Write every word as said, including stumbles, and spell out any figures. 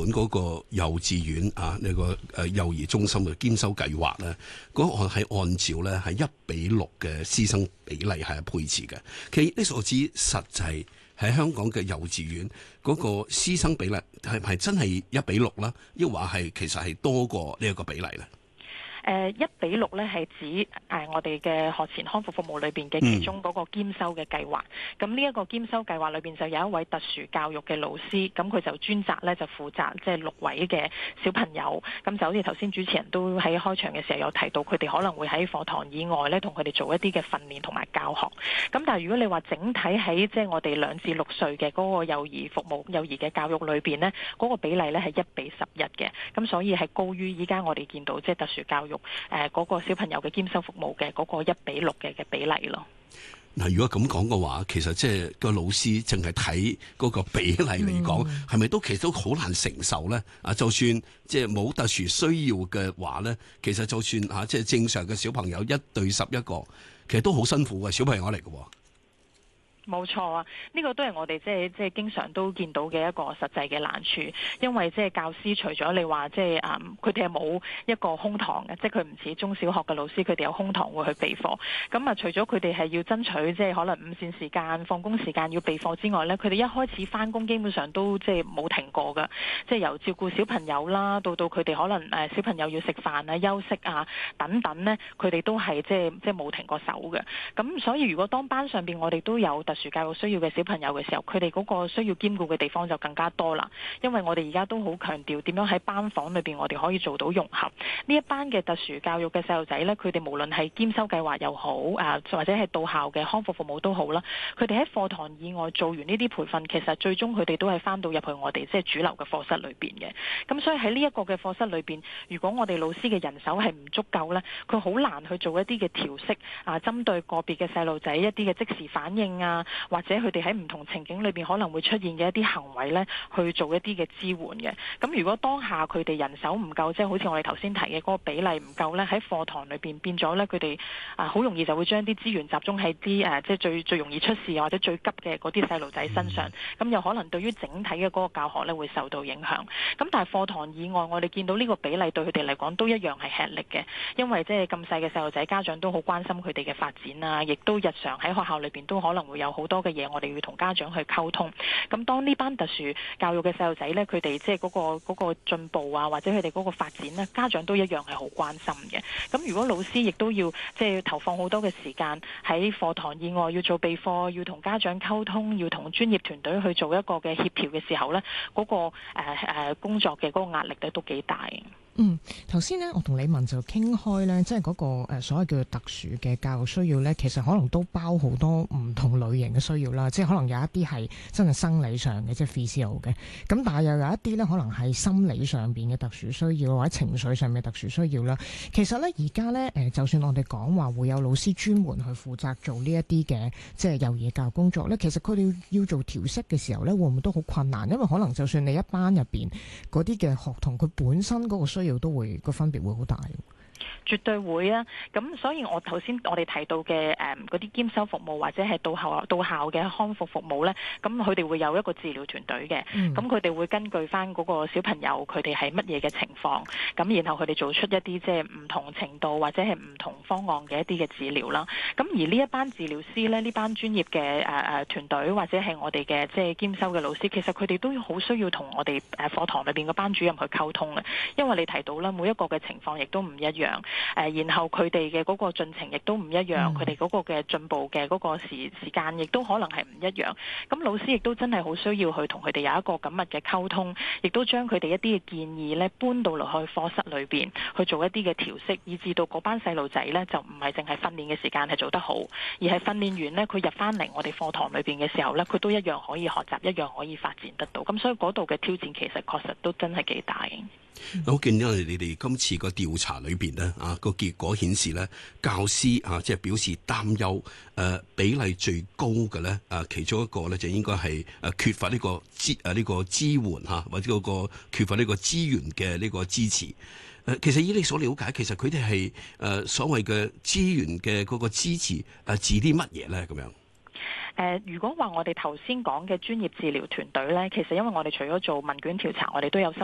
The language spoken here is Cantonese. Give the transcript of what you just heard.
門嗰個幼稚園啊，呢、呢個誒幼兒中心嘅兼收計劃咧，嗰個係按照咧係一比六嘅師生比例係配置嘅。其實呢所指實際喺香港嘅幼稚園嗰個師生比例係唔係真係一比六啦？抑或係其實係多過呢一個比例咧？ 誒一比六咧係指誒、呃、我哋嘅學前康復服務裏邊嘅其中嗰個兼收嘅計劃。咁呢一個兼收計劃裏邊就有一位特殊教育嘅老師，咁佢就專責咧就負責即係六位嘅小朋友。咁就好似頭先主持人都喺開場嘅時候有提到，佢哋可能會喺課堂以外咧同佢哋做一啲嘅訓練同埋教學。咁但係如果你話整體喺即係我哋兩至六歲嘅嗰個幼兒服務、幼兒嘅教育裏邊呢，嗰、嗰個比例咧係一比十一嘅。咁所以係高於依家我哋見到即係特殊教育。誒嗰、呃那個小朋友嘅兼收服務嘅嗰個一比六嘅嘅比例咯。 嗱，如果咁講嘅話，其實即係個老師淨係睇嗰個比例嚟講，係咪、嗯、都其實都好難承受咧？啊，就算即係冇特殊需要嘅話咧，其實就算嚇即係正常嘅小朋友一對十一個，其實都好辛苦嘅小朋友嚟嘅。 冇錯啊，呢、這個都係我哋即係即係經常都見到嘅一個實際嘅難處，因為即係教師除咗你話即係誒，佢哋係冇一個空堂嘅，即係佢唔似中小學嘅老師，佢哋有空堂會去備課。咁啊，除咗佢哋係要爭取即係可能午膳時間、放工時間要備課之外呢，佢哋一開始返工基本上都即係冇停過㗎，即係由照顧小朋友啦，到到佢哋可能誒小朋友要食飯啊、休息啊等等呢，佢哋都係即係即係冇停過手嘅。咁所以如果當班上邊我哋都有特殊教育需要嘅小朋友嘅時候，佢哋嗰個需要兼顧嘅地方就更加多啦。因為我哋而家都好強調點樣喺班房裏邊我哋可以做到融合。呢一班嘅特殊教育嘅細路仔呢，佢哋無論係兼收計劃又好，啊或者係到校嘅康復服務都好啦，佢哋喺課堂以外做完呢啲培訓，其實最終佢哋都係翻到入去我哋即係主流嘅課室裏邊嘅。咁所以喺呢一個嘅課室裏邊，如果我哋老師嘅人手係唔足夠呢，佢好難去做一啲嘅調適啊，針對個別嘅細路仔一啲嘅即時反應啊，或者佢哋喺唔同情景裏邊可能會出現嘅一啲行為呢，去做一啲嘅支援嘅。咁如果當下佢哋人手唔夠，即係好似我哋頭先提嘅嗰個比例唔夠呢，喺課堂裏邊變咗呢，佢哋啊好容易就會將啲資源集中喺啲誒即係最最容易出事或者最急嘅嗰啲細路仔身上，咁又可能對於整體嘅嗰個教學呢會受到影響。咁但係課堂以外，我哋見到呢個比例對佢哋嚟講都一樣係吃力嘅，因為即係咁細嘅細路仔，家長都好關心佢哋嘅發展啊，亦都日常喺學校裏邊都可能會有好多嘅嘢，我哋要同家長去溝通。咁當呢班特殊教育嘅細路仔呢，佢哋即係嗰個嗰個進步啊，或者佢哋嗰個發展呢，家長都一樣係好關心嘅。咁如果老師亦都要即係投放好多嘅時間喺課堂以外，要做備課，要同家長溝通，要同專業團隊去做一個嘅協調嘅時候呢，嗰個誒誒工作嘅嗰個壓力咧都幾大。 嗯，頭先咧，我同李文就傾開咧，即係嗰個誒所謂叫做特殊嘅教育需要咧，其實可能都包好多唔同類型嘅需要啦。即係可能有一啲係真係生理上嘅，即係 physical 嘅。咁但係又有一啲咧，可能係心理上邊嘅特殊需要，或者情緒上面嘅特殊需要啦。其實咧，而家咧誒，就算我哋講話會有老師專門去負責做呢一啲嘅即係幼兒教育工作咧，其實佢哋要做調適嘅時候咧，會唔會都好困難？因為可能就算你一班入邊嗰啲嘅學童，佢本身嗰個需要都會個分別會好大。 絕對會啊！咁所以我頭先我哋提到嘅誒嗰啲兼收服務或者係到校到校嘅康復服務呢，咁佢哋會有一個治療團隊嘅，咁佢哋會根據翻嗰個小朋友佢哋係乜嘢嘅情況，咁然後佢哋做出一啲即係唔同程度或者係唔同方案嘅一啲嘅治療啦。咁而呢一班治療師呢，呢班專業嘅誒誒團隊或者係我哋嘅即係兼收嘅老師，其實佢哋都好需要同我哋誒課堂裏邊嘅班主任去溝通嘅，因為你提到啦，每一個嘅情況亦都唔一樣。誒，然後佢哋嘅嗰個進程亦都唔一樣，佢哋嗰個嘅進步嘅嗰個時時間亦都可能係唔一樣。咁老師亦都真係好需要去同佢哋有一個緊密嘅溝通，亦都將佢哋一啲嘅建議咧搬到落去課室裏邊去做一啲嘅調適，以至到嗰班細路仔咧就唔係淨係訓練嘅時間係做得好，而係訓練完咧佢入翻嚟我哋課堂裏邊嘅時候咧，佢都一樣可以學習，一樣可以發展得到。咁所以嗰度嘅挑戰其實確實都真係幾大。 我見到你哋今次個調查裏邊呢，啊個結果顯示呢，教師啊即係表示擔憂，誒比例最高嘅呢，誒其中一個呢，就應該係誒缺乏呢個資誒呢個支援吓，或者嗰個缺乏呢個資源嘅呢個支持。誒其實以你所了解，其實佢哋係誒所謂嘅資源嘅嗰個支持誒指啲乜嘢呢？咁樣？ 誒、呃，如果話我哋頭先講嘅專業治療團隊呢，其實因為我哋除咗做問卷調查，我哋都有深